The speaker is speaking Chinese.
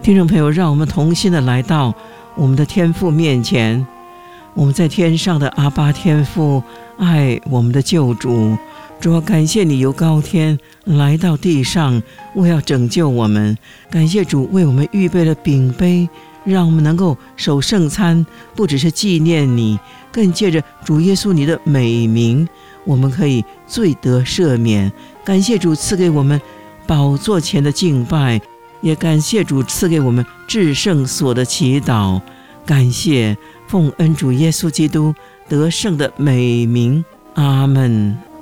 听众朋友，让我们同心的来到我们的天父面前。我们在天上的阿爸天父，爱我们的救主。主啊，感谢你由高天来到地上，为要拯救我们。感谢主为我们预备了饼杯，让我们能够守圣餐，不只是纪念你，更借着主耶稣你的美名，我们可以罪得赦免。感谢主赐给我们宝座前的敬拜，也感谢主赐给我们至圣所的祈祷。感谢奉恩主耶稣基督得胜的美名，阿们。